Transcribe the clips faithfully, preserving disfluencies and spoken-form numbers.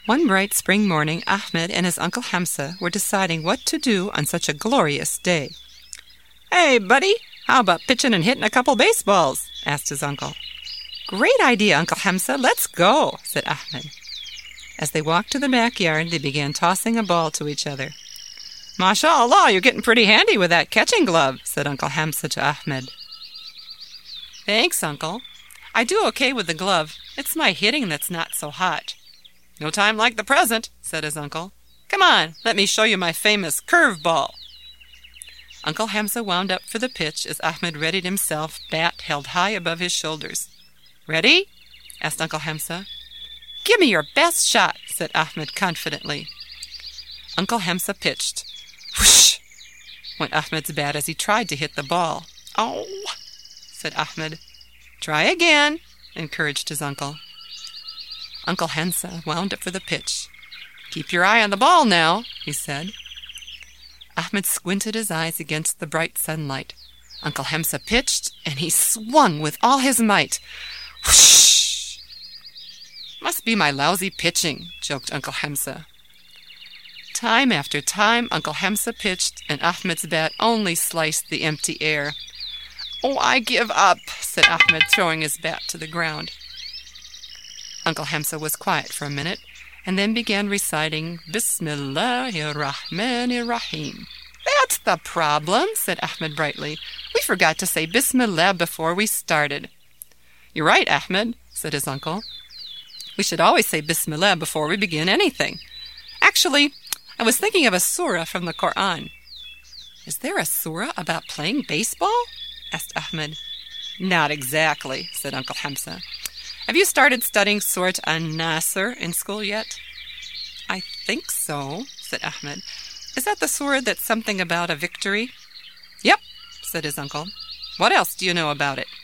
One bright spring morning, Ahmed and his Uncle Hamza were deciding what to do on such a glorious day. "Hey, buddy, how about pitching and hitting a couple baseballs?" asked his uncle. "Great idea, Uncle Hamza. Let's go," said Ahmed. As they walked to the backyard, they began tossing a ball to each other. "MashaAllah, you're getting pretty handy with that catching glove," said Uncle Hamza to Ahmed. "Thanks, Uncle. I do okay with the glove. It's my hitting that's not so hot." "No time like the present," said his uncle. "Come on, let me show you my famous curve ball." Uncle Hamza wound up for the pitch as Ahmed readied himself, bat held high above his shoulders. "Ready?" asked Uncle Hamza. "Give me your best shot," said Ahmed confidently. Uncle Hamza pitched. Whoosh! Went Ahmed's bat as he tried to hit the ball. "Oh!" said Ahmed. "Try again," encouraged his uncle. Uncle Hamza wound up for the pitch. "Keep your eye on the ball now," he said. Ahmed squinted his eyes against the bright sunlight. Uncle Hamza pitched, and he swung with all his might. Whoosh! "Must be my lousy pitching," joked Uncle Hamza. Time after time, Uncle Hamza pitched, and Ahmed's bat only sliced the empty air. "Oh, I give up," said Ahmed, throwing his bat to the ground. Uncle Hamza was quiet for a minute, and then began reciting Bismillahir-Rahmanir-Rahim. "That's the problem," said Ahmed brightly. "We forgot to say Bismillah before we started." "You're right, Ahmed," said his uncle. "We should always say Bismillah before we begin anything. Actually, I was thinking of a surah from the Quran." "Is there a surah about playing baseball?" asked Ahmed. "Not exactly," said Uncle Hamza. "Have you started studying Surat An-Nasr in school yet?" "I think so," said Ahmed. "Is that the surah that's something about a victory?" "Yep," said his uncle. "What else do you know about it?"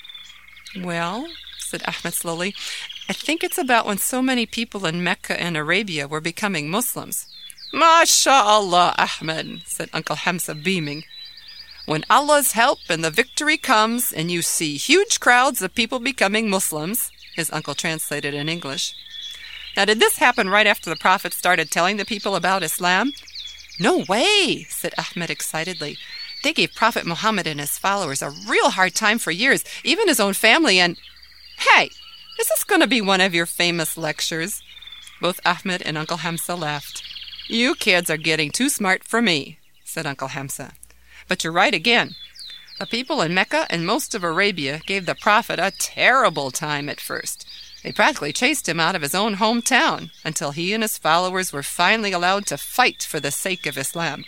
"Well," said Ahmed slowly, "I think it's about when so many people in Mecca and Arabia were becoming Muslims." "MashaAllah, Ahmed," said Uncle Hamza, beaming. "When Allah's help and the victory comes and you see huge crowds of people becoming Muslims," his uncle translated in English. "Now, did this happen right after the Prophet started telling the people about Islam?" "No way," said Ahmed excitedly. "They gave Prophet Muhammad and his followers a real hard time for years, even his own family, and—" "Hey, is this going to be one of your famous lectures?" Both Ahmed and Uncle Hamza laughed. "You kids are getting too smart for me," said Uncle Hamza. "But you're right again. The people in Mecca and most of Arabia gave the Prophet a terrible time at first. They practically chased him out of his own hometown until he and his followers were finally allowed to fight for the sake of Islam.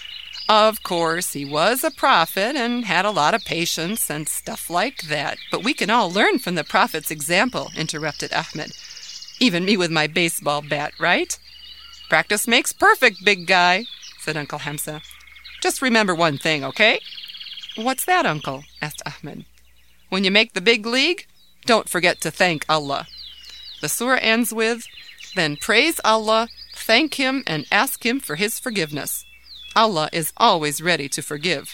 Of course, he was a prophet and had a lot of patience and stuff like that. But we can all learn from the Prophet's example," interrupted Ahmed. "Even me with my baseball bat, right?" "Practice makes perfect, big guy," said Uncle Hamza. "Just remember one thing, okay?" "What's that, Uncle?" asked Ahmed. "When you make the big league, don't forget to thank Allah. The surah ends with, 'Then praise Allah, thank Him, and ask Him for His forgiveness.' Allah is always ready to forgive."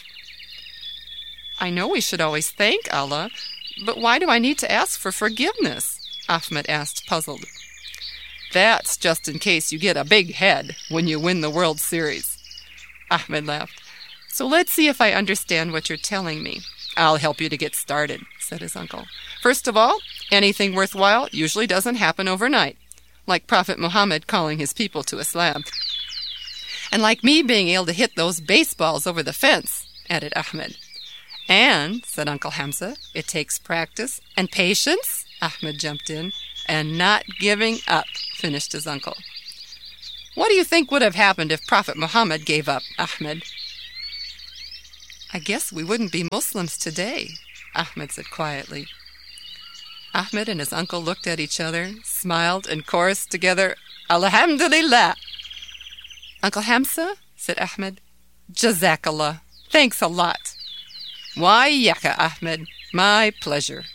"I know we should always thank Allah, but why do I need to ask for forgiveness?" Ahmed asked, puzzled. "That's just in case you get a big head when you win the World Series." Ahmed laughed. "So let's see if I understand what you're telling me." "I'll help you to get started," said his uncle. "First of all, anything worthwhile usually doesn't happen overnight, like Prophet Muhammad calling his people to Islam. And like me being able to hit those baseballs over the fence," added Ahmed. "And," said Uncle Hamza, "it takes practice and patience," Ahmed jumped in, "and not giving up," finished his uncle. "What do you think would have happened if Prophet Muhammad gave up, Ahmed?" "I guess we wouldn't be Muslims today," Ahmed said quietly. Ahmed and his uncle looked at each other, smiled, and chorused together, "Alhamdulillah." "Uncle Hamza," said Ahmed, "Jazakallah. Thanks a lot." "Why, yaka, Ahmed. My pleasure."